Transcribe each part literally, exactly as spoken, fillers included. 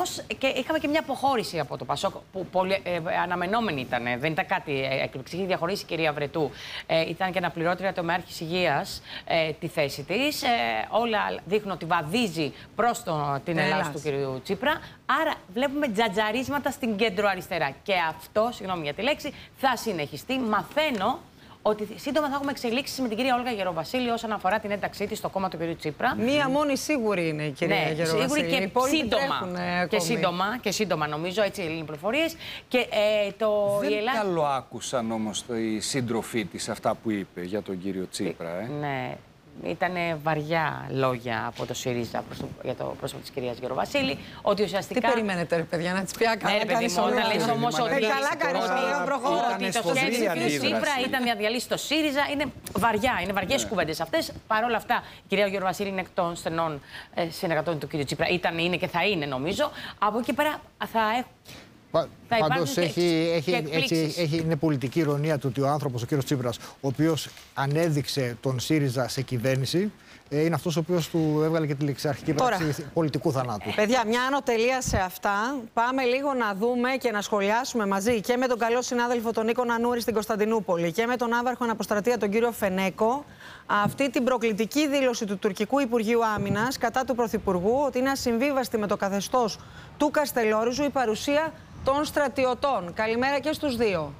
Όμως και είχαμε και μια αποχώρηση από το Πασόκ που πολύ, ε, αναμενόμενη ήταν. Δεν ήταν κάτι εκπληκτικό. Είχε διαχωρίσει η κυρία Βρετού. Ε, ήταν και αναπληρώτρια τομεάρχης υγείας ε, τη θέση της. Ε, όλα δείχνουν ότι βαδίζει προς την Ελλάδα του κυρίου Τσίπρα. Άρα βλέπουμε τζατζαρίσματα στην κέντρο-αριστερά. Και αυτό, συγγνώμη για τη λέξη, θα συνεχιστεί. Μαθαίνω ότι σύντομα θα έχουμε εξελίξεις με την κυρία Όλγα Γεροβασίλη όσον αφορά την ένταξή της στο κόμμα του κυρίου Τσίπρα. Μία μόνη σίγουρη είναι η κυρία ναι, Γεροβασίλη. Σίγουρη και σύντομα. Και σύντομα, και σύντομα νομίζω, έτσι είναι οι πληροφορίες. Και ε, το. Δεν η Ελλάδα... καλό άκουσαν όμως οι σύντροφοί της αυτά που είπε για τον κύριο Τσίπρα. Ε. Ναι. Ήταν βαριά λόγια από το ΣΥΡΙΖΑ προς το, για το πρόσωπο της κυρίας Γεροβασίλη. Ότι ουσιαστικά. Τι περιμένετε, ρε παιδιά, να τις πει καλά. Ναι, παιδί μου, όταν λες όμως ότι. Καλά, κάνεις ωραία, προχώρα. Ότι το σχέδιο του κυρίου Τσίπρα ήταν να διαλύσει το ΣΥΡΙΖΑ. Είναι βαριά, είναι βαριές κουβέντες αυτές. Παρ' όλα αυτά, η κυρία Γεροβασίλη είναι εκ των στενών συνεργατών του κυρίου Τσίπρα. Ήταν, είναι και θα είναι, νομίζω. Από εκεί πέρα θα έχουν. Πάντως έχει, έχει, έτσι, έχει, είναι πολιτική ηρωνία του ότι ο άνθρωπος, ο κύριος Τσίπρας, ο οποίος ανέδειξε τον ΣΥΡΙΖΑ σε κυβέρνηση, είναι αυτός ο οποίος του έβγαλε και τη ληξιαρχική πράξη πολιτικού θανάτου. Παιδιά, μια ανωτελεία σε αυτά. Πάμε λίγο να δούμε και να σχολιάσουμε μαζί και με τον καλό συνάδελφο τον Νίκο Νανούρη στην Κωνσταντινούπολη και με τον άβαρχο αναποστρατεία τον κύριο Φενέκο αυτή την προκλητική δήλωση του τουρκικού Υπουργείου Άμυνας κατά του Πρωθυπουργού ότι είναι ασυμβίβαστη με το καθεστώς του Καστελόριζου η παρουσία των στρατιωτών. Καλημέρα και στους δύο.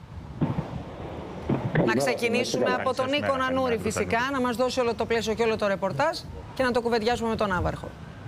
Να ξεκινήσουμε από τον Νίκο Νανούρη φυσικά, να μας δώσει όλο το πλαίσιο και όλο το ρεπορτάζ και να το κουβεντιάσουμε με τον άβαρχο.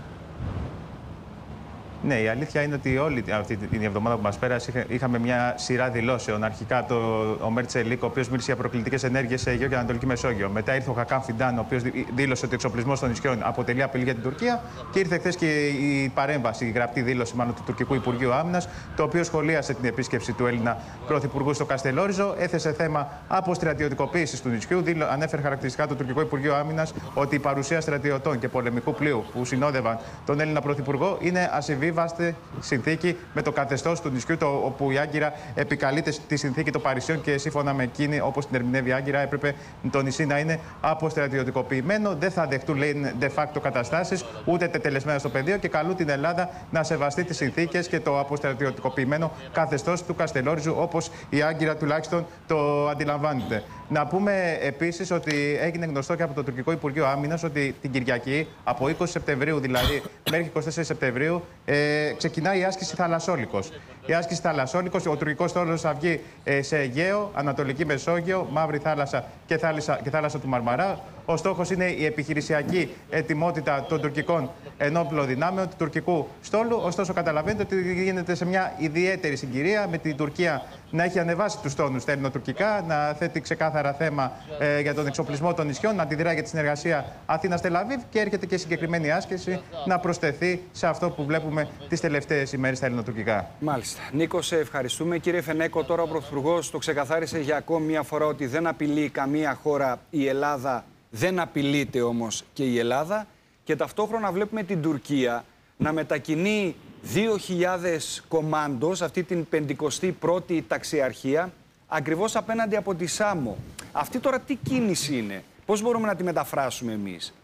Ναι, η αλήθεια είναι ότι όλη αυτή την εβδομάδα που μας πέρασε είχαμε μια σειρά δηλώσεων. Αρχικά το, ο Μέρτσελικ, ο οποίος μίλησε για προκλητικές ενέργειες σε Αιγαίο και Ανατολική Μεσόγειο. Μετά ήρθε ο Χακάν Φιντάν, ο οποίος δήλωσε ότι ο εξοπλισμός των νησιών αποτελεί απειλή για την Τουρκία. Και ήρθε χθες και η παρέμβαση, η γραπτή δήλωση μάλλον του τουρκικού Υπουργείου Άμυνας, το οποίο σχολίασε την επίσκεψη του Έλληνα Πρωθυπουργού στο Καστελόριζο. Έθεσε θέμα αποστρατιωτικοποίησης του νησιού. Ανέφερε χαρακτηριστικά το τουρκικό Υπουργείο Άμυνας ότι η παρουσία στρατιωτών και πολεμικού πλοίου που συνόδευαν τον Έλληνα Πρωθυπουργό είναι ασυμβίβαστη συνθήκη με το καθεστώς του νησιού, το, όπου η Άγκυρα επικαλείται τη συνθήκη των Παρισιών και σύμφωνα με εκείνη, όπως την ερμηνεύει η Άγκυρα, έπρεπε το νησί να είναι αποστρατιωτικοποιημένο. Δεν θα δεχτούν, λέει, de facto καταστάσεις, ούτε τετελεσμένα στο πεδίο και καλούν την Ελλάδα να σεβαστεί τις συνθήκες και το αποστρατιωτικοποιημένο καθεστώς του Καστελόριζου, όπως η Άγκυρα τουλάχιστον το αντιλαμβάνεται. Να πούμε επίσης ότι έγινε γνωστό και από το τουρκικό Υπουργείο Άμυνας ότι την Κυριακή, από είκοσι Σεπτεμβρίου δηλαδή μέχρι είκοσι τέσσερις Σεπτεμβρίου, ε, ξεκινάει η άσκηση Θαλασσόλικος. Η άσκηση Θαλασσόλικος, ο τουρκικός στόλος θα βγει ε, σε Αιγαίο, Ανατολική Μεσόγειο, Μαύρη Θάλασσα και θάλασσα, και θάλασσα του Μαρμαρά. Ο στόχος είναι η επιχειρησιακή ετοιμότητα των τουρκικών ενόπλων δυνάμεων, του τουρκικού στόλου. Ωστόσο, καταλαβαίνετε ότι γίνεται σε μια ιδιαίτερη συγκυρία με την Τουρκία να έχει ανεβάσει τους τόνους στα ελληνοτουρκικά, να θέτει ξεκάθαρα θέμα ε, για τον εξοπλισμό των νησιών, να αντιδρά για τη συνεργασία Αθήνας-Τελαβίβ και έρχεται και συγκεκριμένη άσκηση να προσθεθεί σε αυτό που βλέπουμε τις τελευταίες ημέρες στα ελληνοτουρκικά. Μάλιστα. Νίκο, σε ευχαριστούμε. Κύριε Φενέκο, τώρα ο Πρωθυπουργός το ξεκαθάρισε για ακόμη μια φορά ότι δεν απειλεί καμία χώρα η Ελλάδα. Δεν απειλείται όμως και η Ελλάδα και ταυτόχρονα βλέπουμε την Τουρκία να μετακινεί δύο χιλιάδες κομάντο σε αυτή την πενηκοστή πρώτη ταξιαρχία ακριβώς απέναντι από τη Σάμο. Αυτή τώρα τι κίνηση είναι, πώς μπορούμε να τη μεταφράσουμε εμείς?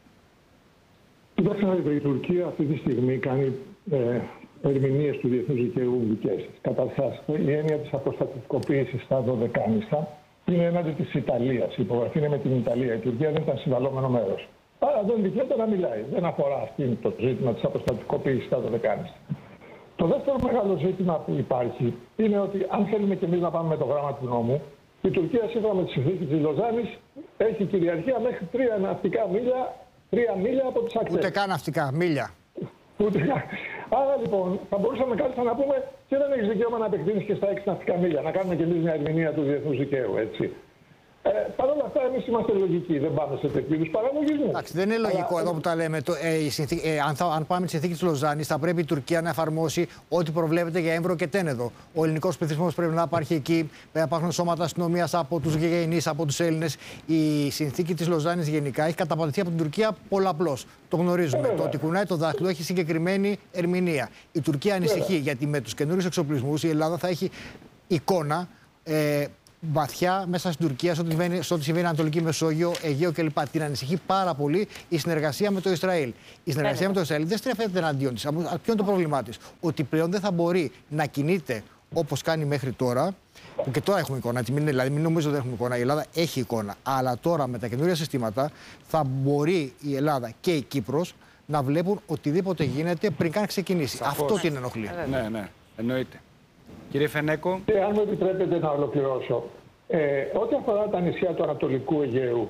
Κοιτάξτε, η Τουρκία αυτή τη στιγμή κάνει ε, ερμηνείες του διεθνούς δικαίου δικές της. Καταρχάς, η έννοια της αποστατικοποίησης στα Δωδεκάνησα είναι έναντι της Ιταλίας. Η υπογραφή είναι με την Ιταλία. Η Τουρκία δεν ήταν συμβαλόμενο μέρος. Άρα δεν δικαιούται να μιλάει. Δεν αφορά αυτή το ζήτημα της αποστατικοποίησης στα Δωδεκάνησα. Το δεύτερο μεγάλο ζήτημα που υπάρχει είναι ότι αν θέλουμε και εμείς να πάμε με το γράμμα του νόμου, η Τουρκία σύμφωνα με τη συνθήκη της Λοζάνης έχει κυριαρχία μέχρι τρία ναυτικά μίλια, τρία μίλια από τις ακτές. Ούτε καν ναυτικά μίλια. Ούτε καν. Άρα λοιπόν θα μπορούσαμε κάλλιστα να πούμε και δεν έχει δικαίωμα να επεκτείνεις και στα έξι ναυτικά μίλια. Να κάνουμε και εμείς μια ερμηνεία του διεθνούς δικαίου, έτσι. Ε, Παρ' όλα αυτά, εμείς είμαστε λογικοί. Δεν πάμε σε τέτοιου είδους παραλογισμούς. Εντάξει, δεν είναι λογικό Αλλά... εδώ που τα λέμε. Το, ε, η συνθή, ε, αν, θα, αν πάμε τη συνθήκη της Λοζάνης, θα πρέπει η Τουρκία να εφαρμόσει ό,τι προβλέπεται για έμβρο και τένεδο. Ο ελληνικός πληθυσμός πρέπει να υπάρχει εκεί. Να υπάρχουν σώματα αστυνομίας από τους γηγενείς, από τους Έλληνες. Η συνθήκη της Λοζάνης γενικά έχει καταπατηθεί από την Τουρκία πολλαπλώς. Το γνωρίζουμε. Ε, το ότι κουνάει το δάχτυλο έχει συγκεκριμένη ερμηνεία. Η Τουρκία ανησυχεί γιατί με τους καινούριους εξοπλισμούς η Ελλάδα θα έχει εικόνα. Ε, βαθιά μέσα στην Τουρκία, σε ό,τι συμβαίνει, σε ό,τι συμβαίνει Ανατολική Μεσόγειο, Αιγαίο κλπ. Την ανησυχεί πάρα πολύ η συνεργασία με το Ισραήλ. Η συνεργασία με το Ισραήλ δεν στρέφεται εναντίον της. Ποιο είναι το πρόβλημά της? Ότι πλέον δεν θα μπορεί να κινείται όπως κάνει μέχρι τώρα. Που και τώρα έχουμε εικόνα, δηλαδή μην νομίζω ότι δεν έχουμε εικόνα. Η Ελλάδα έχει εικόνα. Αλλά τώρα με τα καινούργια συστήματα θα μπορεί η Ελλάδα και η Κύπρος να βλέπουν οτιδήποτε γίνεται πριν καν ξεκινήσει. Σαφώς. Αυτό την ενοχλεί. Ναι, ναι, εννοείται. Κύριε Φενέκο. Και αν μου επιτρέπετε να ολοκληρώσω. Ε, ό,τι αφορά τα νησιά του Ανατολικού Αιγαίου,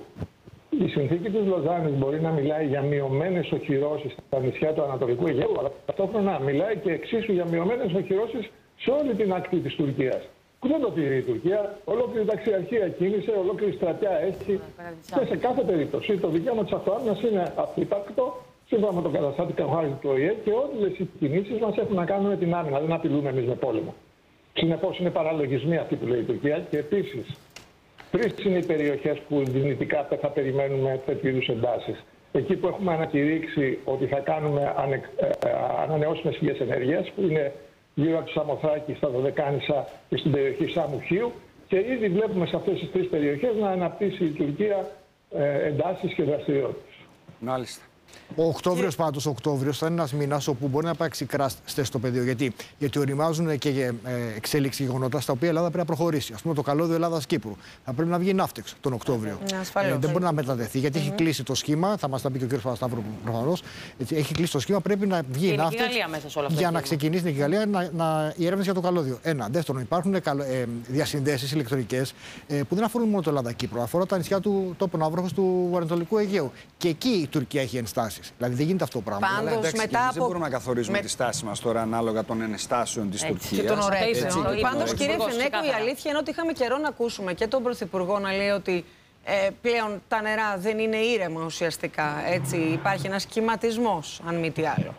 η συνθήκη της Λοζάνης μπορεί να μιλάει για μειωμένες οχυρώσεις στα νησιά του Ανατολικού Αιγαίου, αλλά ταυτόχρονα μιλάει και εξίσου για μειωμένες οχυρώσεις σε όλη την ακτή της Τουρκίας. Που δεν το τηρεί η Τουρκία, ολόκληρη ταξιαρχία κίνησε, ολόκληρη στρατιά έχει. Και σε κάθε περίπτωση το δικαίωμα της αυτοάμυνας είναι απρύπαρκτο, σύμφωνα με το καταστατικό χάρτη του Ο Η Ε, και όλες οι κινήσεις μας έχουν να κάνουν με την άμυνα. Δεν απειλούμε εμείς με πόλεμο. Συνεπώς είναι παραλογισμοί αυτή που λέει η Τουρκία. Και επίσης, τρεις είναι οι περιοχές που δυνητικά θα περιμένουμε τέτοιου είδους εντάσεις. Εκεί που έχουμε ανακηρύξει ότι θα κάνουμε ανε, ε, ανανεώσιμες πηγές ενέργειας, που είναι γύρω από τη Σαμοθράκη, στα Δωδεκάνησα και στην περιοχή Σάμου Χίου. Και ήδη βλέπουμε σε αυτές τις τρεις περιοχές να αναπτύσσει η Τουρκία ε, εντάσεις και δραστηριότητες. Μάλιστα. Ο Οκτώβριος πάντως, ο Οκτώβριος θα είναι ένας μήνας όπου μπορεί να υπάρξει κράστες στο πεδίο. Γιατί, Γιατί οριμάζουν και ε, εξέλιξη γεγονότα στα οποία η Ελλάδα πρέπει να προχωρήσει. Ας πούμε το καλώδιο Ελλάδα-Κύπρου. Θα πρέπει να βγει ναύτεξ τον Οκτώβριο. Ναι, ε, δεν μπορεί να μεταδεθεί γιατί mm-hmm. έχει κλείσει το σχήμα. Θα μας τα πει και ο κ. Παπασταύρου προφανώς. Έχει κλείσει το σχήμα. Πρέπει να βγει ναύτεξ για να ξεκινήσει την Γαλλία να, να, η έρευνα για το καλώδιο. Ένα. Δεύτερον, υπάρχουν ε, διασυνδέσεις ηλεκτρονικές ε, που δεν αφορούν μόνο το Ελλάδα-Κύπρο. Αφορά τα νησιά του τόπου ναύροχος του Ανατολικού Αιγαίου. Και εκεί η Τουρκία έχει ενστάσεις. Δηλαδή δεν γίνεται αυτό το πράγμα. Πάντως, εντάξει, μετά από... δεν μπορούμε να καθορίζουμε με... τη στάση μας τώρα ανάλογα των ενστάσεων της Τουρκίας. Και των ωρέσεων. Πάντως, κύριε Φενέκο, η αλήθεια είναι ότι είχαμε καιρό να ακούσουμε και τον Πρωθυπουργό να λέει ότι ε, πλέον τα νερά δεν είναι ήρεμα ουσιαστικά. Έτσι, υπάρχει ένας κυματισμός, αν μη τι άλλο.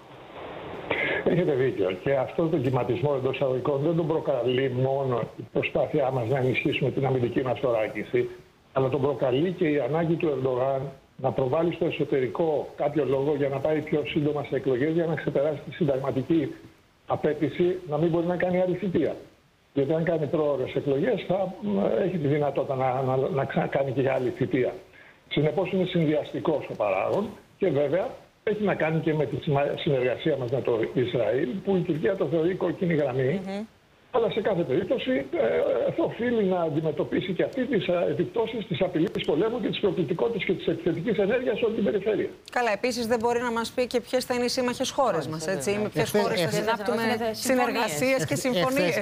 Έχετε δίκιο. Και αυτό το κυματισμό εντός εισαγωγικών δεν τον προκαλεί μόνο η προσπάθειά μας να ενισχύσουμε την αμυντική μας θωράκιση, αλλά τον προκαλεί και η ανάγκη του Ερντογάν να προβάλλει στο εσωτερικό κάποιο λόγο για να πάει πιο σύντομα σε εκλογές, για να ξεπεράσει τη συνταγματική απέτηση να μην μπορεί να κάνει άλλη θητεία. Γιατί αν κάνει πρόορες εκλογές θα έχει τη δυνατότητα να, να, να ξανακάνει και για άλλη θητεία. Συνεπώς είναι συνδυαστικός ο παράγων και βέβαια έχει να κάνει και με τη συνεργασία μας με το Ισραήλ, που η Τουρκία το θεωρεί κόκκινη γραμμή. Mm-hmm. Αλλά σε κάθε περίπτωση ε, θα οφείλει να αντιμετωπίσει και αυτή τις επιπτώσεις της απειλής πολέμου και της προκλητικότητας και της επιθετικής ενέργειας σε όλη την περιφέρεια. Καλά, επίσης δεν μπορεί να μας πει και ποιες θα είναι οι σύμμαχες χώρες μας, έτσι, με ποιες χώρες θα συνάπτουμε συνεργασίες και συμφωνίες.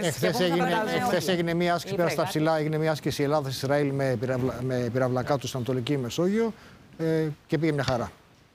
Εχθές έγινε μια άσκηση πέρα στα ψηλά, έγινε μια άσκηση Ελλάδας-Ισραήλ με πυραυλακά του στην Ανατολική Μεσόγειο και πήγε μια χαρά.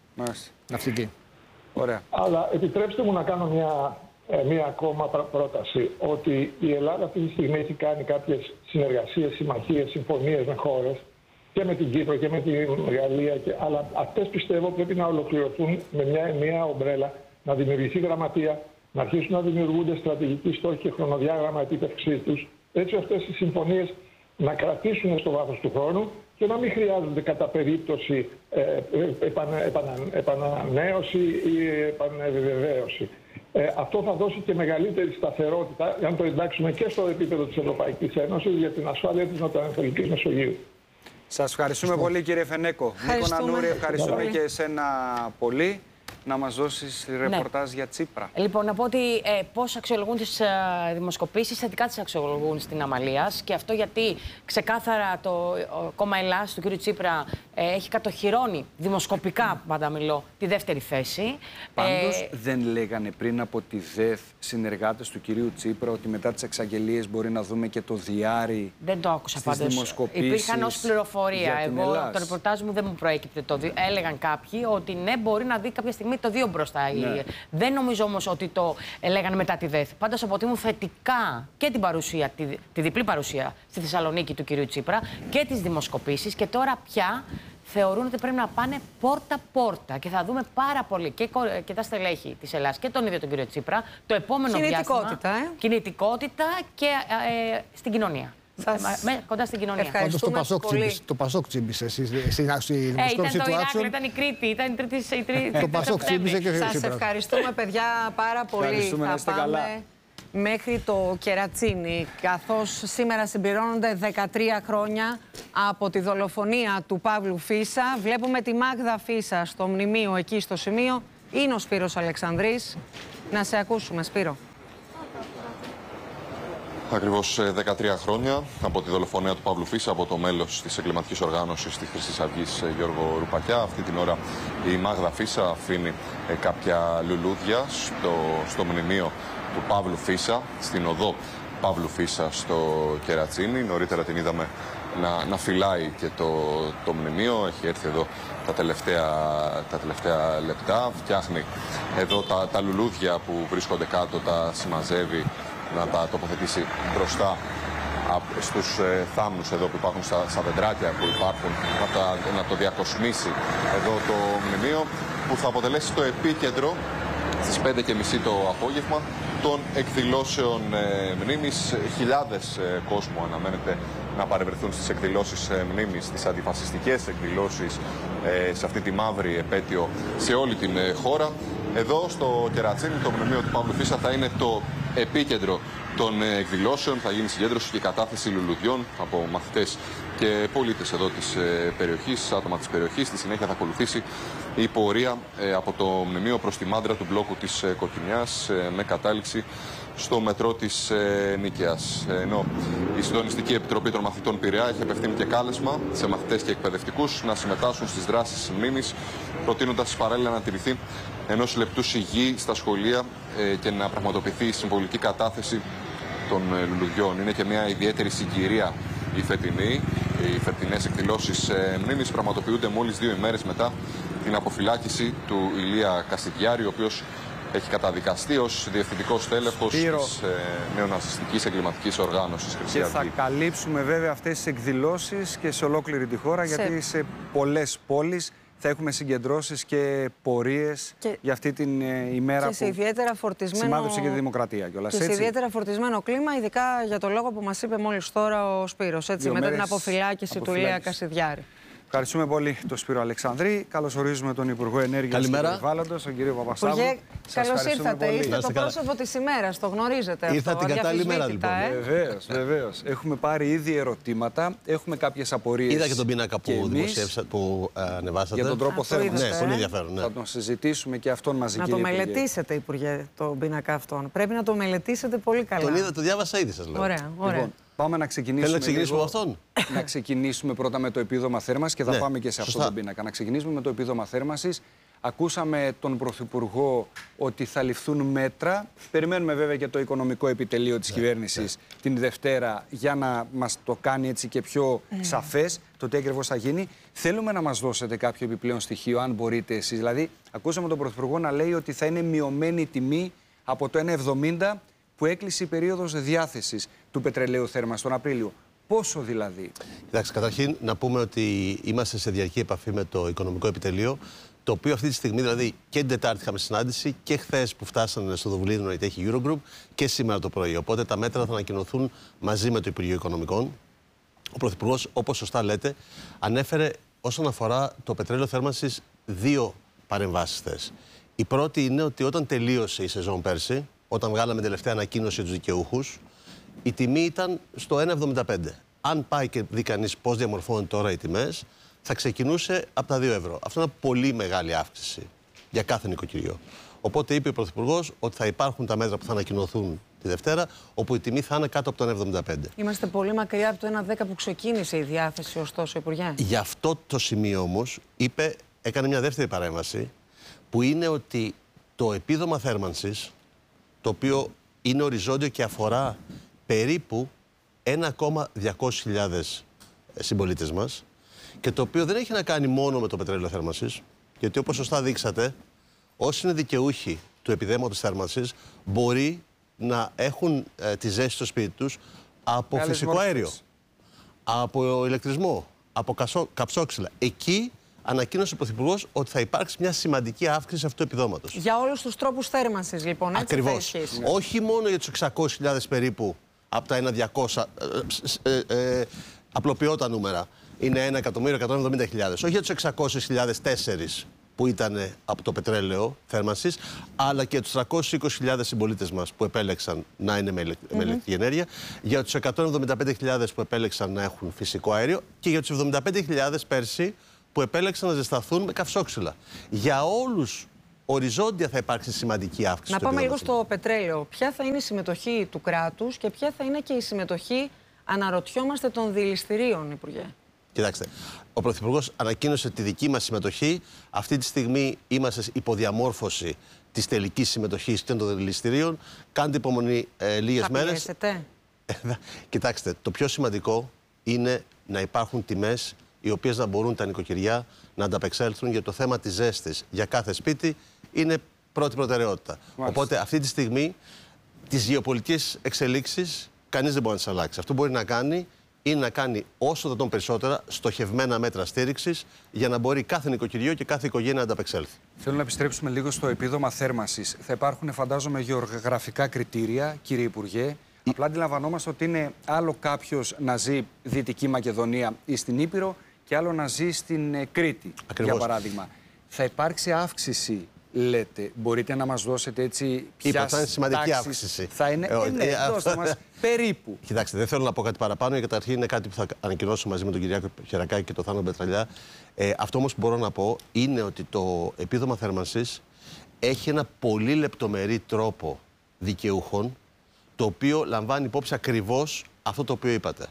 Ναυτική. Ωραία. Αλλά επιτρέψτε μου να κάνω μια... Ε, μία ακόμα πρόταση, ότι η Ελλάδα αυτή τη στιγμή έχει κάνει κάποιες συνεργασίες, συμμαχίες, συμφωνίες με χώρες και με την Κύπρο και με τη Γαλλία, και, αλλά αυτές πιστεύω πρέπει να ολοκληρωθούν με μια, μια ομπρέλα, να δημιουργηθεί γραμματεία, να αρχίσουν να δημιουργούνται στρατηγικοί στόχοι και χρονοδιάγραμμα επίτευξής τους, έτσι αυτές οι συμφωνίες να κρατήσουν στο βάθος του χρόνου και να μην χρειάζονται κατά περίπτωση ε, επανα, επανα, επανανέωση ή επανεβεβαίωση. Ε, αυτό θα δώσει και μεγαλύτερη σταθερότητα, αν το εντάξουμε και στο επίπεδο της Ευρωπαϊκής Ένωσης, για την ασφάλεια της Νοτιοανατολικής Μεσογείου. Σας ευχαριστούμε πολύ, κύριε Φενέκο. Νίκο Νανούρη, ευχαριστούμε πολύ. Και εσένα πολύ. Να μας δώσεις ρεπορτάζ ναι. για Τσίπρα. Λοιπόν, να πω ότι ε, πώς αξιολογούν τις ε, δημοσκοπήσεις, θετικά τις αξιολογούν στην Αμαλίας. Και αυτό γιατί ξεκάθαρα το ε, κόμμα Ελλάς του κ. Τσίπρα ε, έχει κατοχυρώνει δημοσκοπικά, πάντα μιλώ, τη δεύτερη θέση. Πάντως ε, δεν λέγανε πριν από τη ΔΕΘ συνεργάτες του κυρίου Τσίπρα ότι μετά τις εξαγγελίες μπορεί να δούμε και το διάρρη. Δεν το άκουσα πάντως. Υπήρχαν ως πληροφορία. Εγώ, το ρεπορτάζ μου δεν μου προέκυπτε το. Έλεγαν κάποιοι ότι ναι, μπορεί να δει κάποια στιγμή το δύο μπροστά. Ναι. Δεν νομίζω όμως ότι το λέγανε μετά τη ΔΕΘ. Πάντως αποτιμούν θετικά και την παρουσία, τη, τη διπλή παρουσία στη Θεσσαλονίκη του κυρίου Τσίπρα και τις δημοσκοπήσεις. Και τώρα πια θεωρούν ότι πρέπει να πάνε πόρτα-πόρτα. Και θα δούμε πάρα πολύ και, και τα στελέχη της Ελλάδας και τον ίδιο τον κύριο Τσίπρα το επόμενο κινητικότητα, διάστημα. Ε? Κινητικότητα και ε, στην κοινωνία. Σας... Με, κοντά στην κοινωνία. Ευχαριστούμε το πολύ. Το Πασόκ τσίμπησε στην δημοσκόπηση του Άξον. Ήταν το Ηράκλειο, ήταν η Κρήτη, ήταν η τρίτη. Το Πασόκ τσίμπησε και ο Τσίπρας. Σας ευχαριστούμε, παιδιά, πάρα πολύ. Ευχαριστούμε, να είστε καλά. μέχρι το Κερατσίνι, καθώς σήμερα συμπληρώνονται δεκατρία χρόνια από τη δολοφονία του Παύλου Φίσα. Βλέπουμε τη Μάγδα Φίσα στο μνημείο εκεί στο σημείο. Είναι ο Σπύρος Αλεξανδρής. Να σε ακούσουμε, Σπύρο. Ακριβώς δεκατρία χρόνια από τη δολοφονία του Παύλου Φίσα από το μέλος της εγκληματικής οργάνωσης της Χρυσής Αυγής Γιώργο Ρουπακιά. Αυτή την ώρα η Μάγδα Φίσα αφήνει κάποια λουλούδια στο, στο μνημείο του Παύλου Φίσα, στην οδό Παύλου Φίσα στο Κερατσίνι. Νωρίτερα την είδαμε να, να φυλάει και το, το μνημείο. Έχει έρθει εδώ τα τελευταία, τα τελευταία λεπτά. Φτιάχνει εδώ τα, τα λουλούδια που βρίσκονται κάτω, τα συμμαζεύει, να τα τοποθετήσει μπροστά στους ε, θάμνους εδώ που υπάρχουν, στα, στα δεντράκια που υπάρχουν, να, τα, να το διακοσμήσει εδώ το μνημείο, που θα αποτελέσει το επίκεντρο στις πέντε και μισή το απόγευμα των εκδηλώσεων ε, μνήμης. Χιλιάδες ε, κόσμου αναμένεται να παρευρεθούν στις εκδηλώσεις ε, μνήμης, στις αντιφασιστικές εκδηλώσεις ε, σε αυτή τη μαύρη επέτειο σε όλη την ε, χώρα. Εδώ στο Κερατσίνι το μνημείο του Παύλου Φίσα θα είναι το επίκεντρο των εκδηλώσεων. Θα γίνει συγκέντρωση και κατάθεση λουλουδιών από μαθητές και πολίτες εδώ της περιοχής, άτομα της περιοχής. Στη συνέχεια θα ακολουθήσει η πορεία από το μνημείο προς τη μάντρα του μπλόκου της Κοκκινιάς με κατάληξη στο μετρό της Νίκαιας. Ενώ η Συντονιστική Επιτροπή των Μαθητών Πειραιά έχει απευθύνει και κάλεσμα σε μαθητές και εκπαιδευτικούς να συμμετάσχουν στις δράσεις μνήμης, προτείνοντας παράλληλα να τηρηθεί ενός λεπτού σιγή στα σχολεία ε, και να πραγματοποιηθεί η συμβολική κατάθεση των ε, λουλουδιών. Είναι και μια ιδιαίτερη συγκυρία η φετινή. Οι φετινές εκδηλώσεις ε, μνήμης πραγματοποιούνται μόλις δύο ημέρες μετά την αποφυλάκηση του Ηλία Κασιδιάρη, ο οποίος έχει καταδικαστεί ως διευθυντικός τέλεχος της ε, νεοναζιστικής εγκληματικής οργάνωσης Χρυσή Αυγή. Και θα καλύψουμε βέβαια αυτές τις εκδηλώσεις και σε ολόκληρη τη χώρα, σε... γιατί σε πολλές πόλεις θα έχουμε συγκεντρώσεις και πορείες και... για αυτή την ε, ημέρα και σε ιδιαίτερα φορτισμένο... σημάδεψε και τη δημοκρατία κιόλας. Και σε έτσι. ιδιαίτερα φορτισμένο κλίμα, ειδικά για το λόγο που μας είπε μόλις τώρα ο Σπύρος, έτσι, μετά την αποφυλάκηση του Ηλία Κασιδιάρη. Ευχαριστούμε πολύ τον Σπύρο Αλεξανδρή. Καλωσορίζουμε τον Υπουργό Ενέργειας και Περιβάλλοντος, τον κύριο Παπασταύρου. Υπουργέ, καλώς ήρθατε. Πολύ. Είστε το πρόσωπο της ημέρας, το γνωρίζετε. Ήρθα αυτό, την κατάλληλη μέρα, λοιπόν. Ε? Βεβαίως, βεβαίως. Έχουμε πάρει ήδη ερωτήματα, έχουμε κάποιες απορίες. Είδα και τον πίνακα που, που ανεβάσατε. Για τον τρόπο θέρμανσης. Ναι, πολύ ενδιαφέρον. Ναι. Θα τον συζητήσουμε και αυτόν μαζί, να κύριε το Υπουργέ. μελετήσετε, Υπουργέ, τον πίνακα αυτόν. Πρέπει να το μελετήσετε πολύ καλά. Τον είδα, το διάβασα ήδη, σας λέω. Ωραία, ωραία. Λοιπόν, πάμε να ξεκινήσουμε. Θέλω να ξεκινήσουμε λίγο, με αυτόν. Να ξεκινήσουμε πρώτα με το επίδομα θέρμανσης και θα ναι, πάμε και σε αυτό το πίνακα. Να ξεκινήσουμε με το επίδομα θέρμανσης. Ακούσαμε τον Πρωθυπουργό ότι θα ληφθούν μέτρα. Περιμένουμε βέβαια και το οικονομικό επιτελείο της ναι, κυβέρνησης ναι. την Δευτέρα για να μας το κάνει έτσι και πιο mm. σαφές το τι ακριβώς θα γίνει. Θέλουμε να μας δώσετε κάποιο επιπλέον στοιχείο, αν μπορείτε εσείς. Δηλαδή, ακούσαμε τον Πρωθυπουργό να λέει ότι θα είναι μειωμένη η τιμή από το ένα εβδομήντα που έκλεισε η περίοδος διάθεσης του πετρελαίου θέρμανσης τον Απρίλιο. Πόσο δηλαδή? Κοιτάξτε, καταρχήν να πούμε ότι είμαστε σε διαρκή επαφή με το Οικονομικό Επιτελείο, το οποίο αυτή τη στιγμή, δηλαδή και την Τετάρτη είχαμε συνάντηση και χθες που φτάσανε στο Δουβλίνο η έχει Eurogroup και σήμερα το πρωί. Οπότε τα μέτρα θα ανακοινωθούν μαζί με το Υπουργείο Οικονομικών. Ο Πρωθυπουργός, όπως σωστά λέτε, ανέφερε όσον αφορά το πετρέλαιο θέρμανσης δύο παρεμβάσεις θες. Η πρώτη είναι ότι όταν τελείωσε η σεζόν πέρσι, όταν βγάλαμε τελευταία ανακοίνωση για τους δικαιούχους, η τιμή ήταν στο ένα εβδομήντα πέντε. Αν πάει και δει κανείς πώς διαμορφώνουν τώρα οι τιμές, θα ξεκινούσε από τα δύο ευρώ. Αυτό είναι πολύ μεγάλη αύξηση για κάθε νοικοκυριό. Οπότε είπε ο Πρωθυπουργός ότι θα υπάρχουν τα μέτρα που θα ανακοινωθούν τη Δευτέρα, όπου η τιμή θα είναι κάτω από το ένα εβδομήντα πέντε. Είμαστε πολύ μακριά από το ένα δέκα που ξεκίνησε η διάθεση, ωστόσο, Υπουργέ. Γι' αυτό το σημείο όμως είπε, έκανε μια δεύτερη παρέμβαση, που είναι ότι το επίδομα θέρμανσης, το οποίο είναι οριζόντιο και αφορά περίπου ένα εκατομμύριο διακόσιες χιλιάδες συμπολίτες μας, και το οποίο δεν έχει να κάνει μόνο με το πετρέλαιο θέρμανσης, γιατί όπως σωστά δείξατε, όσοι είναι δικαιούχοι του επιδέματος θέρμανσης μπορεί να έχουν ε, τη ζέση στο σπίτι τους από Άλλες φυσικό μόρφες. αέριο, από ηλεκτρισμό, από καψό, καψόξυλα. Εκεί ανακοίνωσε ο Πρωθυπουργός ότι θα υπάρξει μια σημαντική αύξηση αυτού του επιδόματος. Για όλους τους τρόπους θέρμανσης, λοιπόν, έτσι. Ακριβώς. Ναι. Όχι μόνο για τους εξακόσιες χιλιάδες περίπου από τα ένα διακόσια, ε, ε, ε, απλοποιώ τα νούμερα, είναι ένα εκατομμύριο εκατόν εβδομήντα χιλιάδες. Όχι για τους εξακόσιες χιλιάδες τέσσερις που ήταν από το πετρέλαιο θέρμανσης, αλλά και τους τριακόσιες είκοσι χιλιάδες συμπολίτες μας που επέλεξαν να είναι με, mm-hmm. με ηλεκτρική ενέργεια, για τους εκατόν εβδομήντα πέντε χιλιάδες που επέλεξαν να έχουν φυσικό αέριο και για τους εβδομήντα πέντε χιλιάδες πέρσι που επέλεξαν να ζεσταθούν με καυσόξυλα. Για όλους οριζόντια θα υπάρξει σημαντική αύξηση. Να πάμε λίγο στο πετρέλαιο. Ποια θα είναι η συμμετοχή του κράτους και ποια θα είναι και η συμμετοχή, αναρωτιόμαστε, των δηληστηρίων, Υπουργέ? Κοιτάξτε, ο Πρωθυπουργός ανακοίνωσε τη δική μας συμμετοχή. Αυτή τη στιγμή είμαστε υποδιαμόρφωση της τελικής συμμετοχής και των δηληστηρίων. Κάντε υπομονή ε, λίγες μέρες. Θα πιέσετε? Κοιτάξτε, το πιο σημαντικό είναι να υπάρχουν τιμές οι οποίες να μπορούν τα νοικοκυριά να ανταπεξέλθουν, για το θέμα της ζέστης για κάθε σπίτι είναι πρώτη προτεραιότητα. Μάλιστα. Οπότε αυτή τη στιγμή τις γεωπολιτικές εξελίξεις κανείς δεν μπορεί να τις αλλάξει. Αυτό μπορεί να κάνει είναι να κάνει όσο το τον περισσότερα στοχευμένα μέτρα στήριξης για να μπορεί κάθε νοικοκυριό και κάθε οικογένεια να ανταπεξέλθει. Θέλω να επιστρέψουμε λίγο στο επίδομα θέρμανσης. Θα υπάρχουν, φαντάζομαι, γεωγραφικά κριτήρια, κύριε Υπουργέ. Η... Απλά αντιλαμβανόμαστε ότι είναι άλλο κάποιος να ζει Δυτική Μακεδονία ή στην Ήπειρο και άλλο να ζει στην Κρήτη, ακριβώς, για παράδειγμα. Θα υπάρξει αύξηση, λέτε? Μπορείτε να μας δώσετε έτσι ποια θα είναι σημαντική αύξηση? Θα είναι, ε, ε, ναι, ε, δώστε μας περίπου. Κοιτάξτε, δεν θέλω να πω κάτι παραπάνω, γιατί καταρχήν είναι κάτι που θα ανακοινώσω μαζί με τον Κυριάκο Χερακάκη και τον Θάνο Μπετραλιά. Ε, αυτό όμως που μπορώ να πω είναι ότι το επίδομα θέρμανσης έχει ένα πολύ λεπτομερή τρόπο δικαιούχων, το οποίο λαμβάνει υπόψη ακριβώς αυτό το οποίο είπατε.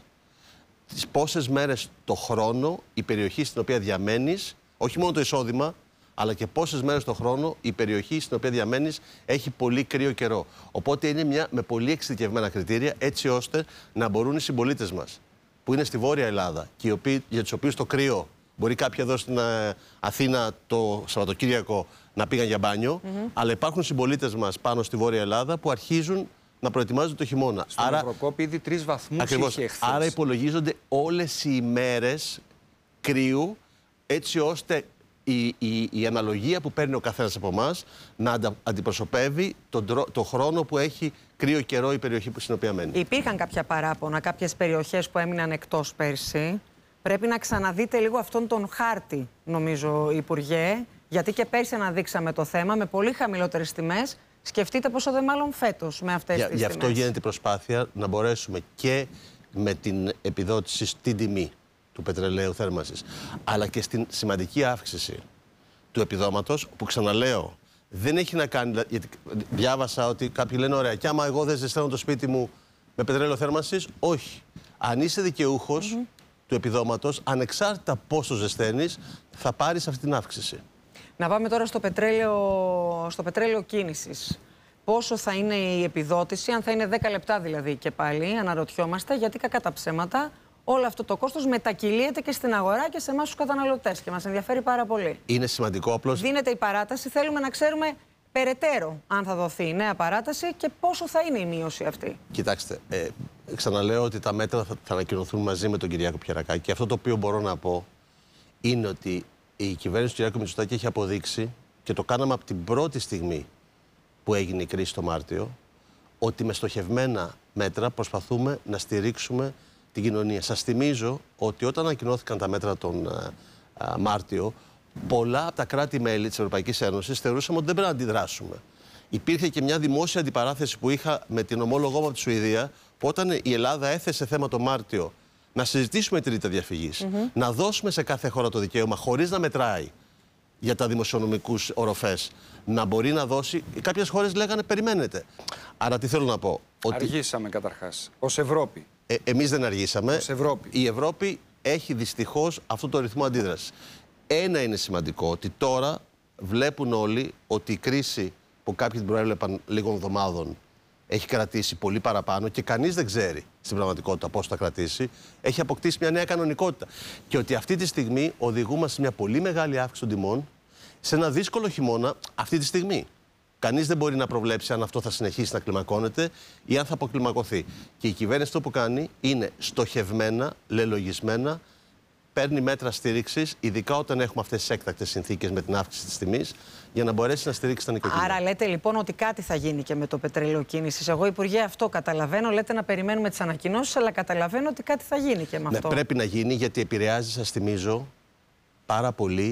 Τις πόσες μέρες το χρόνο η περιοχή στην οποία διαμένεις, όχι μόνο το εισόδημα, αλλά και πόσες μέρες το χρόνο η περιοχή στην οποία διαμένεις έχει πολύ κρύο καιρό. Οπότε είναι μια με πολύ εξειδικευμένα κριτήρια, έτσι ώστε να μπορούν οι συμπολίτες μας που είναι στη Βόρεια Ελλάδα και οι οποίοι, για τους οποίους το κρύο μπορεί κάποιοι εδώ στην Αθήνα το Σαββατοκύριακο να πήγαν για μπάνιο, mm-hmm. αλλά υπάρχουν συμπολίτες μας πάνω στη Βόρεια Ελλάδα που αρχίζουν να προετοιμάζονται το χειμώνα. Στον Άρα, Ευρωκόπη ήδη τρεις βαθμούς ακριβώς, είχε χθες. Άρα υπολογίζονται όλες οι ημέρες κρύου, έτσι ώστε η, η, η αναλογία που παίρνει ο καθένας από εμάς να αντα, αντιπροσωπεύει τον το χρόνο που έχει κρύο καιρό η περιοχή στην οποία μένει. Υπήρχαν κάποια παράπονα, κάποιες περιοχές που έμειναν εκτός πέρσι. Πρέπει να ξαναδείτε λίγο αυτόν τον χάρτη, νομίζω, Υπουργέ, γιατί και πέρσι αναδείξαμε το θέμα με πολύ χαμηλότερες τιμές. Σκεφτείτε πόσο δε μάλλον φέτος με αυτές για, τις γι' τιμές. αυτό γίνεται η προσπάθεια να μπορέσουμε και με την επιδότηση στην τιμή του πετρελαίου θέρμανσης, αλλά και στην σημαντική αύξηση του επιδόματος, που ξαναλέω, δεν έχει να κάνει, γιατί διάβασα ότι κάποιοι λένε ωραία, κι άμα εγώ δεν ζεσταίνω το σπίτι μου με πετρέλαιο θέρμανσης, όχι. Αν είσαι δικαιούχος mm-hmm. του επιδόματος, ανεξάρτητα πόσο ζεσταίνεις, θα πάρεις αυτή την αύξηση. Να πάμε τώρα στο πετρέλαιο, στο πετρέλαιο κίνησης. Πόσο θα είναι η επιδότηση, αν θα είναι δέκα λεπτά δηλαδή και πάλι, αναρωτιόμαστε, γιατί κακά τα ψέματα όλο αυτό το κόστος μετακυλίεται και στην αγορά και σε εμάς τους καταναλωτές και μας ενδιαφέρει πάρα πολύ. Είναι σημαντικό απλώς. Δίνεται η παράταση, θέλουμε να ξέρουμε περαιτέρω αν θα δοθεί η νέα παράταση και πόσο θα είναι η μείωση αυτή. Κοιτάξτε, ε, ξαναλέω ότι τα μέτρα θα, θα ανακοινωθούν μαζί με τον Κυριάκο Πιερακάκη και αυτό το οποίο μπορώ να πω είναι ότι η κυβέρνηση του Κυριάκου Μητσοτάκη έχει αποδείξει, και το κάναμε από την πρώτη στιγμή που έγινε η κρίση το Μάρτιο, ότι με στοχευμένα μέτρα προσπαθούμε να στηρίξουμε την κοινωνία. Σας θυμίζω ότι όταν ανακοινώθηκαν τα μέτρα τον α, α, Μάρτιο, πολλά από τα κράτη-μέλη της Ευρωπαϊκής Ένωσης θεωρούσαμε ότι δεν πρέπει να αντιδράσουμε. Υπήρχε και μια δημόσια αντιπαράθεση που είχα με την ομόλογό μου από τη Σουηδία, που όταν η Ελλάδα έθεσε θέμα το Μάρτιο να συζητήσουμε τη ρήτρα διαφυγής, mm-hmm. να δώσουμε σε κάθε χώρα το δικαίωμα, χωρίς να μετράει για τα δημοσιονομικούς οροφές, να μπορεί να δώσει. Κάποιες χώρες λέγανε περιμένετε. Άρα τι θέλω να πω. Ότι... Αργήσαμε καταρχάς, ως Ευρώπη. Ε, εμείς δεν αργήσαμε. Ως Ευρώπη. Η Ευρώπη έχει δυστυχώς αυτό το ρυθμό αντίδρασης. Ένα είναι σημαντικό, ότι τώρα βλέπουν όλοι ότι η κρίση που κάποιοι την προέβλεπαν λίγων εβδομάδων έχει κρατήσει πολύ παραπάνω και κανείς δεν ξέρει στην πραγματικότητα πώς θα κρατήσει, έχει αποκτήσει μια νέα κανονικότητα. Και ότι αυτή τη στιγμή οδηγούμαστε σε μια πολύ μεγάλη αύξηση των τιμών σε ένα δύσκολο χειμώνα αυτή τη στιγμή. Κανείς δεν μπορεί να προβλέψει αν αυτό θα συνεχίσει να κλιμακώνεται ή αν θα αποκλιμακωθεί. Και η κυβέρνηση αυτό που κάνει είναι στοχευμένα, λελογισμένα, παίρνει μέτρα στήριξης, ειδικά όταν έχουμε αυτές τις έκτακτες συνθήκες με την αύξηση της τιμής, για να μπορέσει να στηρίξει τα νοικοκυριά. Άρα λέτε λοιπόν ότι κάτι θα γίνει και με το πετρέλαιο κίνησης. Εγώ, Υπουργέ, αυτό καταλαβαίνω. Λέτε να περιμένουμε τις ανακοινώσεις, αλλά καταλαβαίνω ότι κάτι θα γίνει και με αυτό. Ναι, πρέπει να γίνει, γιατί επηρεάζει, σας θυμίζω, πάρα πολύ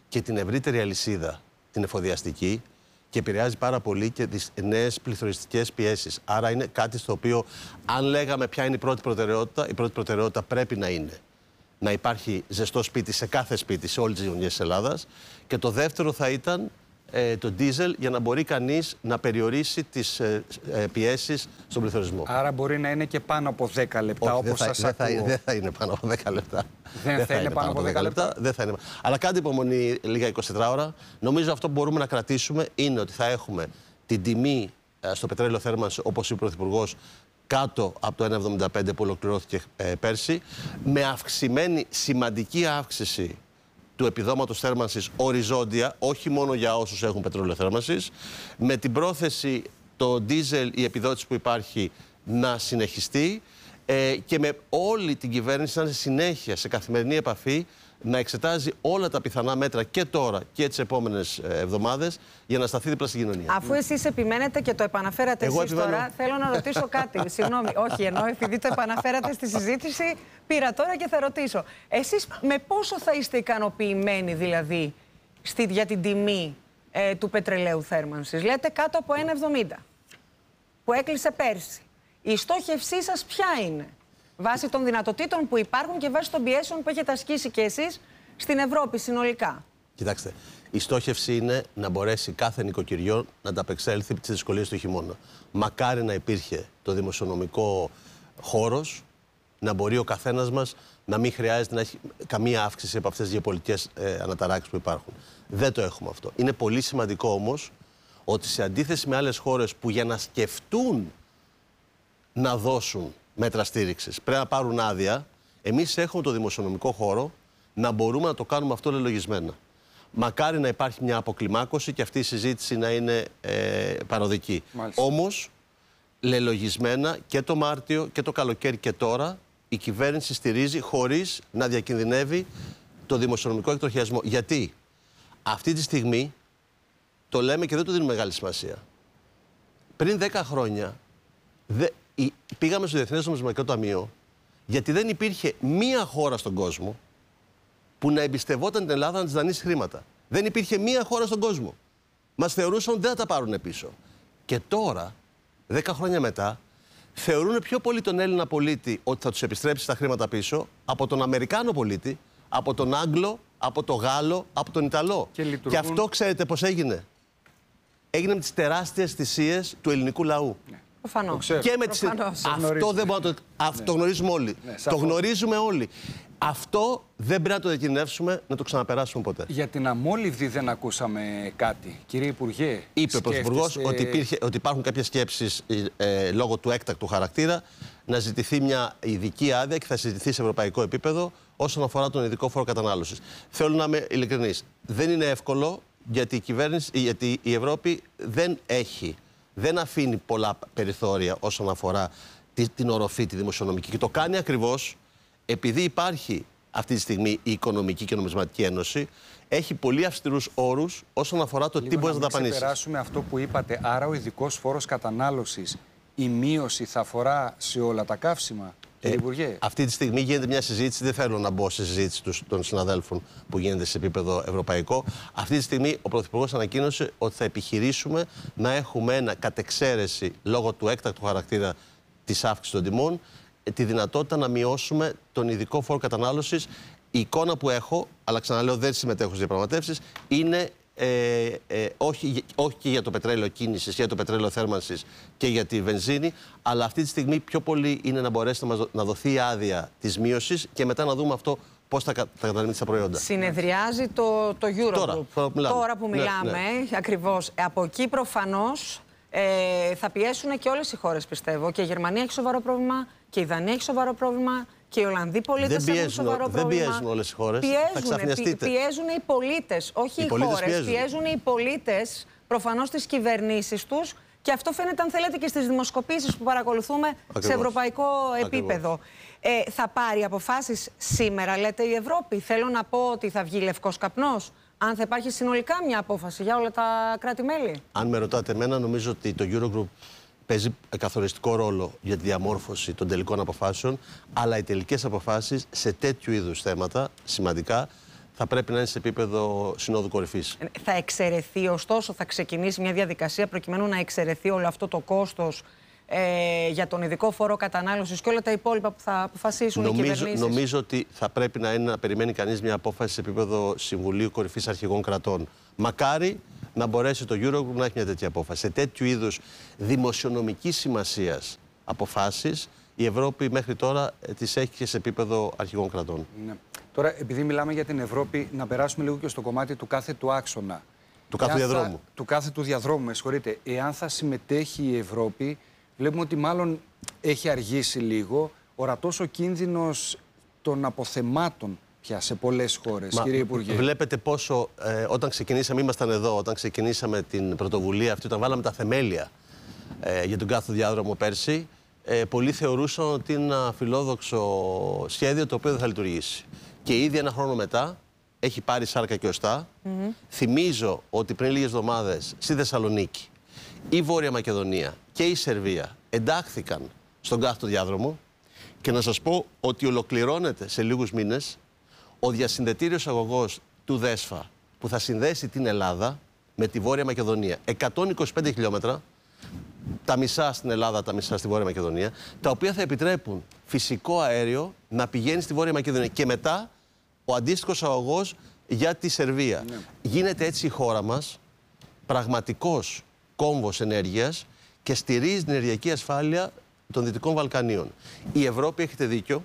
και την ευρύτερη αλυσίδα, την εφοδιαστική, και επηρεάζει πάρα πολύ και τις νέες πληθωριστικές πιέσεις. Άρα είναι κάτι στο οποίο, αν λέγαμε ποια είναι η πρώτη προτεραιότητα, η πρώτη προτεραιότητα πρέπει να είναι να υπάρχει ζεστό σπίτι σε κάθε σπίτι, σε όλες τις γειτονιές της Ελλάδας. Και το δεύτερο θα ήταν ε, το ντίζελ, για να μπορεί κανείς να περιορίσει τις ε, ε, πιέσεις στον πληθωρισμό. Άρα μπορεί να είναι και πάνω από δέκα λεπτά, Όχι, όπως δεν σας θα, ακούω. Δεν θα είναι πάνω από δέκα λεπτά. Δεν, δεν θα, θα είναι πάνω από δέκα λεπτά. λεπτά. Δεν θα είναι. Αλλά κάντε υπομονή λίγα εικοσιτετρά ώρα. Νομίζω αυτό που μπορούμε να κρατήσουμε είναι ότι θα έχουμε την τιμή ε, στο πετρέλαιο θέρμανση, όπως είπε ο Πρωθυπουργός, κάτω από το ένα εβδομήντα πέντε που ολοκληρώθηκε ε, πέρσι, με αυξημένη, σημαντική αύξηση του επιδόματος θέρμανσης οριζόντια, όχι μόνο για όσους έχουν πετρέλαιο θέρμανσης, με την πρόθεση το ντίζελ, η επιδότηση που υπάρχει, να συνεχιστεί ε, και με όλη την κυβέρνηση να είναι συνέχεια σε καθημερινή επαφή, να εξετάζει όλα τα πιθανά μέτρα και τώρα και τις επόμενες εβδομάδες για να σταθεί δίπλα στην κοινωνία. Αφού εσείς επιμένετε και το επαναφέρατε Εγώ εσείς επιμένω. τώρα, θέλω να ρωτήσω κάτι. Συγγνώμη, όχι, ενώ επειδή το επαναφέρατε στη συζήτηση, πήρα τώρα και θα ρωτήσω. Εσείς με πόσο θα είστε ικανοποιημένοι δηλαδή στη, για την τιμή ε, του πετρελαίου θέρμανσης? Λέτε κάτω από ένα εβδομήντα που έκλεισε πέρσι. Η στόχευσή σας ποια είναι? Βάσει των δυνατοτήτων που υπάρχουν και βάσει των πιέσεων που έχετε ασκήσει και εσείς στην Ευρώπη συνολικά. Κοιτάξτε, η στόχευση είναι να μπορέσει κάθε νοικοκυριό να ανταπεξέλθει τις δυσκολίες του χειμώνα. Μακάρι να υπήρχε το δημοσιονομικό χώρος, να μπορεί ο καθένας μας να μην χρειάζεται να έχει καμία αύξηση από αυτές τις γεωπολιτικές ε, αναταράξεις που υπάρχουν. Δεν το έχουμε αυτό. Είναι πολύ σημαντικό όμως ότι σε αντίθεση με άλλες χώρες που για να σκεφτούν να δώσουν μέτρα στήριξης πρέπει να πάρουν άδεια, εμείς έχουμε το δημοσιονομικό χώρο να μπορούμε να το κάνουμε αυτό λελογισμένα. Μακάρι να υπάρχει μια αποκλιμάκωση και αυτή η συζήτηση να είναι ε, παροδική. Μάλιστα. Όμως, λελογισμένα και το Μάρτιο και το καλοκαίρι και τώρα, η κυβέρνηση στηρίζει χωρίς να διακινδυνεύει το δημοσιονομικό εκτροχιασμό. Γιατί αυτή τη στιγμή, το λέμε και δεν του δίνουμε μεγάλη σημασία, πριν δέκα χρόνια δε, η, πήγαμε στο Διεθνές Νομισματικό Ταμείο γιατί δεν υπήρχε μία χώρα στον κόσμο που να εμπιστευόταν την Ελλάδα να της δανείσει χρήματα. Δεν υπήρχε μία χώρα στον κόσμο. Μας θεωρούσαν ότι δεν θα τα πάρουν πίσω. Και τώρα, δέκα χρόνια μετά, θεωρούν πιο πολύ τον Έλληνα πολίτη ότι θα τους επιστρέψει τα χρήματα πίσω από τον Αμερικάνο πολίτη, από τον Άγγλο, από τον Γάλλο, από τον Ιταλό. Και, λειτουργούν... και αυτό ξέρετε πώς έγινε? Έγινε με τις τεράστιες θυσίες του ελληνικού λαού. Ναι. Προφανώς. Και με τις... Αυτό δεν μπορούμε να το... Αυτό το γνωρίζουμε όλοι. Ναι, το γνωρίζουμε όλοι. Αυτό δεν πρέπει να το διακινδυνεύσουμε, να το ξαναπεράσουμε ποτέ. Για την αμόλυβδη δεν ακούσαμε κάτι. Κύριε Υπουργέ, είπε ο Πρωθυπουργός ότι, ότι υπάρχουν κάποιες σκέψεις ε, λόγω του έκτακτου χαρακτήρα να ζητηθεί μια ειδική άδεια και θα συζητηθεί σε ευρωπαϊκό επίπεδο όσον αφορά τον ειδικό φόρο κατανάλωσης. Θέλω να είμαι ειλικρινής. Δεν είναι εύκολο γιατί η, κυβέρνηση, γιατί η Ευρώπη δεν έχει, δεν αφήνει πολλά περιθώρια όσον αφορά την οροφή, τη δημοσιονομική. Και το κάνει ακριβώς επειδή υπάρχει αυτή τη στιγμή η Οικονομική και Νομισματική Ένωση, έχει πολύ αυστηρούς όρους όσον αφορά το Λίγο τι μπορεί να μην δαπανίσει. Να ξεπεράσουμε αυτό που είπατε. Άρα ο ειδικός φόρος κατανάλωσης, η μείωση θα αφορά σε όλα τα καύσιμα, κύριε ε, Υπουργέ? Αυτή τη στιγμή γίνεται μια συζήτηση, δεν θέλω να μπω σε συζήτηση των συναδέλφων που γίνεται σε επίπεδο ευρωπαϊκό. Αυτή τη στιγμή ο Πρωθυπουργός ανακοίνωσε ότι θα επιχειρήσουμε να έχουμε ένα κατεξαίρεση λόγω του έκτακτου χαρακτήρα της αύξησης των τιμών, τη δυνατότητα να μειώσουμε τον ειδικό φόρο κατανάλωσης. Η εικόνα που έχω, αλλά ξαναλέω δεν συμμετέχω στις διαπραγματεύσεις, είναι ε, ε, όχι, όχι και για το πετρέλαιο κίνησης, για το πετρέλαιο θέρμανσης και για τη βενζίνη, αλλά αυτή τη στιγμή πιο πολύ είναι να μπορέσει να, μας, να δοθεί η άδεια της μείωσης και μετά να δούμε αυτό πώς θα, θα καταναλύνει τα προϊόντα. Συνεδριάζει το, το Eurogroup. Τώρα, τώρα που μιλάμε, τώρα που μιλάμε ναι, ναι. ακριβώς. Από εκεί προφανώς ε, θα πιέσουν και όλες οι χώρες, πιστεύω. Και η Γερμανία έχει σοβαρό πρόβλημα, και η Δανία έχει σοβαρό πρόβλημα, και οι Ολλανδοί πολίτες έχουν σοβαρό δεν πρόβλημα. Δεν πιέζουν όλες οι χώρες. Πιέζουν, πι, πιέζουν οι πολίτες, όχι οι, οι χώρες. Πιέζουν. πιέζουν οι πολίτες, προφανώς τις κυβερνήσεις τους. Και αυτό φαίνεται, αν θέλετε, και στις δημοσκοπήσεις που παρακολουθούμε ακριβώς σε ευρωπαϊκό επίπεδο. Ε, θα πάρει αποφάσεις σήμερα, λέτε, η Ευρώπη? Θέλω να πω ότι θα βγει λευκός καπνός, αν θα υπάρχει συνολικά μια απόφαση για όλα τα κράτη-μέλη. Αν με ρωτάτε εμένα, νομίζω ότι το Eurogroup παίζει καθοριστικό ρόλο για τη διαμόρφωση των τελικών αποφάσεων, αλλά οι τελικές αποφάσεις σε τέτοιου είδους θέματα σημαντικά θα πρέπει να είναι σε επίπεδο Συνόδου Κορυφής. Θα εξαιρεθεί, ωστόσο, θα ξεκινήσει μια διαδικασία προκειμένου να εξαιρεθεί όλο αυτό το κόστος ε, για τον ειδικό φόρο κατανάλωσης και όλα τα υπόλοιπα που θα αποφασίσουν νομίζω, οι κυβερνήσεις. Νομίζω ότι θα πρέπει να, είναι, να περιμένει κανείς μια απόφαση σε επίπεδο Συμβουλίου Κορυφής Αρχηγών Κρατών. Μακάρι να μπορέσει το Eurogroup να έχει μια τέτοια απόφαση. Σε τέτοιου είδους δημοσιονομικής σημασίας αποφάσεις, η Ευρώπη μέχρι τώρα τις έχει και σε επίπεδο αρχηγών κρατών. Ναι. Τώρα, επειδή μιλάμε για την Ευρώπη, να περάσουμε λίγο και στο κομμάτι του κάθε του άξονα. Του κάθε διαδρόμου. Θα, του κάθε του διαδρόμου, με συγχωρείτε. Εάν θα συμμετέχει η Ευρώπη, βλέπουμε ότι μάλλον έχει αργήσει λίγο. Ορατός ο κίνδυνος των αποθεμάτων πια σε πολλές χώρες, Μα, κύριε Υπουργέ. Βλέπετε πόσο, ε, όταν ξεκινήσαμε, ήμασταν εδώ, όταν ξεκινήσαμε την πρωτοβουλία αυτή, όταν βάλαμε τα θεμέλια ε, για τον κάθε διάδρομο πέρσι, ε, πολλοί θεωρούσαν ότι είναι ένα φιλόδοξο σχέδιο το οποίο δεν θα λειτουργήσει. Και ήδη ένα χρόνο μετά έχει πάρει σάρκα και οστά. Mm-hmm. Θυμίζω ότι πριν λίγες εβδομάδες στη Θεσσαλονίκη η Βόρεια Μακεδονία και η Σερβία εντάχθηκαν στον κάθετο διάδρομο και να σας πω ότι ολοκληρώνεται σε λίγους μήνες ο διασυνδετήριος αγωγός του ΔΕΣΦΑ που θα συνδέσει την Ελλάδα με τη Βόρεια Μακεδονία. εκατόν είκοσι πέντε χιλιόμετρα, τα μισά στην Ελλάδα, τα μισά στη Βόρεια Μακεδονία, τα οποία θα επιτρέπουν φυσικό αέριο να πηγαίνει στη Βόρεια Μακεδονία και μετά ο αντίστοιχος αγωγός για τη Σερβία. Ναι. Γίνεται έτσι η χώρα μας πραγματικός κόμβος ενέργειας και στηρίζει την ενεργειακή ασφάλεια των Δυτικών Βαλκανίων. Η Ευρώπη, έχετε δίκιο,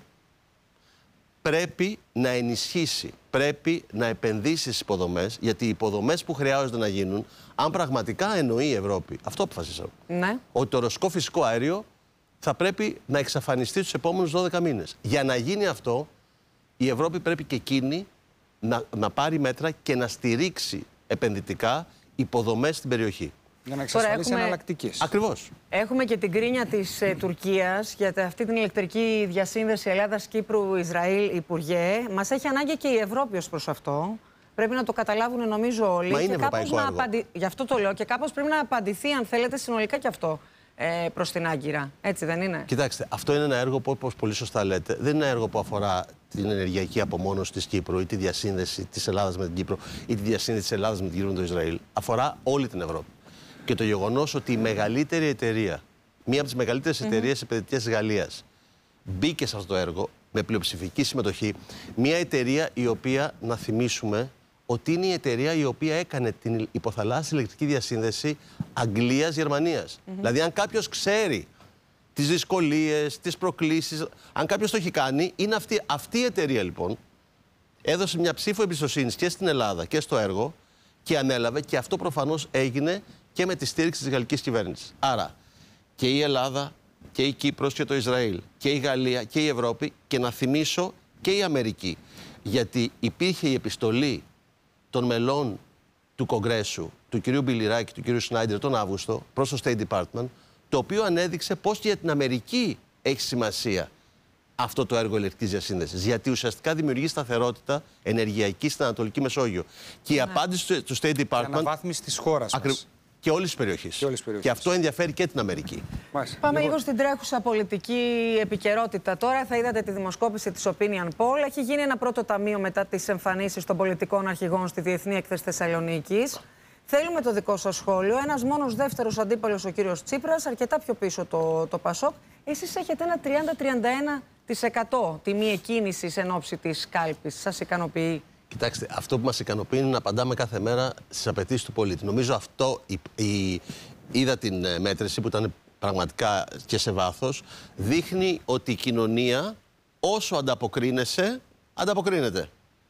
πρέπει να ενισχύσει, πρέπει να επενδύσει στις υποδομές, γιατί οι υποδομές που χρειάζονται να γίνουν, αν πραγματικά εννοεί η Ευρώπη, αυτό αποφασίσαμε, ναι. ότι το ρωσικό φυσικό αέριο θα πρέπει να εξαφανιστεί στους επόμενους δώδεκα μήνες. Για να γίνει αυτό, η Ευρώπη πρέπει και εκείνη να, να πάρει μέτρα και να στηρίξει επενδυτικά υποδομές στην περιοχή. Για να εξασφαλίσει έχουμε... εναλλακτικές. Ακριβώς. Έχουμε και την κρίνια της ε, Τουρκίας για αυτή την ηλεκτρική διασύνδεση Ελλάδας-Κύπρου-Ισραήλ, Υπουργέ. Μας έχει ανάγκη και η Ευρώπη ως προς αυτό. Πρέπει να το καταλάβουν, νομίζω, όλοι. Μα είναι και κάπως να έργο. απαντη... Γι' αυτό το λέω και κάπως πρέπει να απαντηθεί, αν θέλετε, συνολικά και αυτό ε, προς την Άγκυρα. Έτσι δεν είναι? Κοιτάξτε, αυτό είναι ένα έργο που, όπως πολύ σωστά λέτε, δεν είναι ένα έργο που αφορά την ενεργειακή απομόνωση της Κύπρου ή τη διασύνδεση της Ελλάδας με την Κύπρο ή τη διασύνδεση της Ελλάδας με την Κύπρο με το Ισραήλ. Αφορά όλη την Ευρώπη. Και το γεγονός ότι η μεγαλύτερη εταιρεία, μία από τις μεγαλύτερες mm-hmm. εταιρείες επενδυτικές της Γαλλίας, μπήκε σε αυτό το έργο με πλειοψηφική συμμετοχή. Μία εταιρεία η οποία, να θυμίσουμε, ότι είναι η εταιρεία η οποία έκανε την υποθαλάσσια ηλεκτρική διασύνδεση Αγγλίας-Γερμανίας. Mm-hmm. Δηλαδή, αν κάποιος ξέρει τις δυσκολίες, τις προκλήσεις, αν κάποιος το έχει κάνει, είναι αυτή, αυτή η εταιρεία λοιπόν. Έδωσε μια ψήφο εμπιστοσύνης και στην Ελλάδα και στο έργο και ανέλαβε, και αυτό προφανώς έγινε και με τη στήριξη της γαλλικής κυβέρνησης. Άρα και η Ελλάδα και η Κύπρος και το Ισραήλ και η Γαλλία και η Ευρώπη, και να θυμίσω και η Αμερική. Γιατί υπήρχε η επιστολή των μελών του Κογκρέσου, του κυρίου Μπιλιράκη και του κυρίου Σνάιντερ τον Αύγουστο προς το State Department, το οποίο ανέδειξε πώς και για την Αμερική έχει σημασία αυτό το έργο ηλεκτρικής διασύνδεσης. Γιατί ουσιαστικά δημιουργεί σταθερότητα ενεργειακή στην Ανατολική Μεσόγειο. Και η ναι. απάντηση του State Department. Η αναβάθμιση της χώρας ακρι... μας. Και όλης της περιοχής. Και, περιοχής. Και αυτό ενδιαφέρει και την Αμερική. Μάλιστα. Πάμε λίγο στην τρέχουσα πολιτική επικαιρότητα. Τώρα θα είδατε τη δημοσκόπηση της Opinion Poll. Έχει γίνει ένα πρώτο ταμείο μετά τις εμφανίσεις των πολιτικών αρχηγών στη Διεθνή Έκθεση Θεσσαλονίκης. Θέλουμε το δικό σας σχόλιο. Ένας μόνος δεύτερος αντίπαλος, ο κύριος Τσίπρας, αρκετά πιο πίσω το, το Πασόκ. Εσείς έχετε ένα τριάντα με τριάντα ένα τοις εκατό τιμή εκκίνησης εν ώψη της κάλπης. Σας ικανοποιεί? Κοιτάξτε, αυτό που μας ικανοποιεί είναι να απαντάμε κάθε μέρα στις απαιτήσεις του πολίτη. Νομίζω αυτό, η, η, είδα την μέτρηση που ήταν πραγματικά και σε βάθος, δείχνει ότι η κοινωνία όσο ανταποκρίνεσαι, ανταποκρίνεται.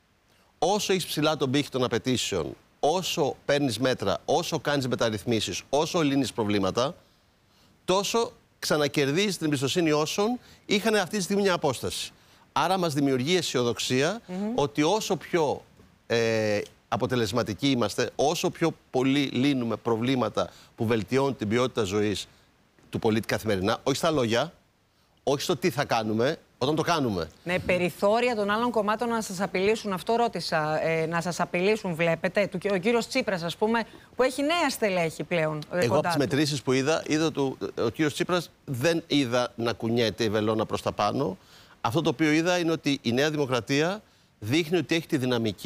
Όσο έχεις ψηλά τον πύχη των απαιτήσεων, όσο παίρνεις μέτρα, όσο κάνεις μεταρρυθμίσεις, όσο λύνεις προβλήματα, τόσο ξανακερδίζεις την εμπιστοσύνη όσων είχαν αυτή τη στιγμή μια απόσταση. Άρα μας δημιουργεί αισιοδοξία mm-hmm. ότι όσο πιο ε, αποτελεσματικοί είμαστε, όσο πιο πολύ λύνουμε προβλήματα που βελτιώνουν την ποιότητα ζωής του πολίτη καθημερινά, όχι στα λόγια, όχι στο τι θα κάνουμε, όταν το κάνουμε. Ναι, περιθώρια των άλλων κομμάτων να σας απειλήσουν, αυτό ρώτησα, ε, να σας απειλήσουν, βλέπετε. Ο κύριος Τσίπρας, ας πούμε, που έχει νέα στελέχη πλέον. Εγώ από τις μετρήσεις που είδα, είδα ότι ο κύριος Τσίπρας δεν είδα να κουνιέται η βελόνα προς τα πάνω. Αυτό το οποίο είδα είναι ότι η Νέα Δημοκρατία δείχνει ότι έχει τη δυναμική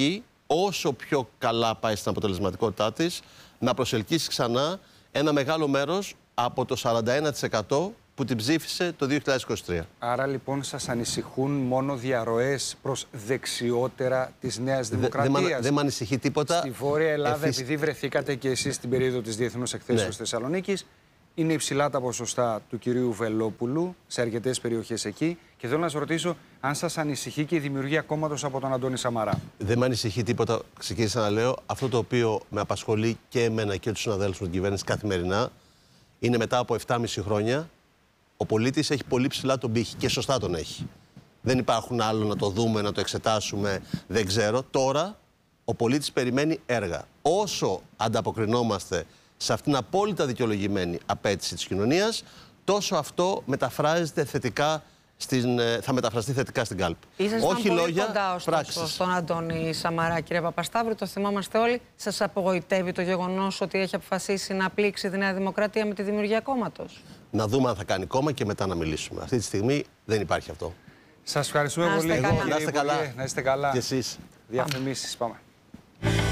όσο πιο καλά πάει στην αποτελεσματικότητά της, να προσελκύσει ξανά ένα μεγάλο μέρος από το σαράντα ένα τοις εκατό που την ψήφισε το δύο χιλιάδες είκοσι τρία. Άρα λοιπόν σας ανησυχούν μόνο διαρροές προς δεξιότερα της Νέας Δημοκρατίας? Δεν δε με ανησυχεί τίποτα. Στη Βόρεια Ελλάδα, Εφίσ... επειδή βρεθήκατε και εσείς στην περίοδο της Διεθνούς Εκθέσεως ναι. Θεσσαλονίκης, είναι υψηλά τα ποσοστά του κυρίου Βελόπουλου σε αρκετές περιοχές εκεί. Και θέλω να σας ρωτήσω αν σας ανησυχεί και η δημιουργία κόμματος από τον Αντώνη Σαμαρά. Δεν με ανησυχεί τίποτα. Ξεκίνησα να λέω αυτό το οποίο με απασχολεί και εμένα και τους συναδέλφους της κυβέρνησης καθημερινά είναι μετά από επτά και μισό χρόνια ο πολίτης έχει πολύ ψηλά τον πύχη και σωστά τον έχει. Δεν υπάρχουν άλλο να το δούμε, να το εξετάσουμε, δεν ξέρω. Τώρα ο πολίτης περιμένει έργα. Όσο ανταποκρινόμαστε σε αυτήν την απόλυτα δικαιολογημένη απέτηση της κοινωνίας, τόσο αυτό μεταφράζεται θετικά στην, θα μεταφραστεί θετικά στην κάλπη. Ήσασταν Όχι πολύ λόγια, κοντά ωστόσο πράξεις. στον Αντώνη Σαμαρά, κύριε Παπασταύρου, το θυμόμαστε όλοι. Σας απογοητεύει το γεγονός ότι έχει αποφασίσει να πλήξει τη Νέα Δημοκρατία με τη δημιουργία κόμματος? Να δούμε αν θα κάνει κόμμα και μετά να μιλήσουμε. Αυτή τη στιγμή δεν υπάρχει αυτό. Σας ευχαριστούμε πολύ. Να είστε καλά. Κύριε Να είστε καλά. Υπουργέ, να είστε καλά. Και εσείς. Διαφημίσεις, πάμε.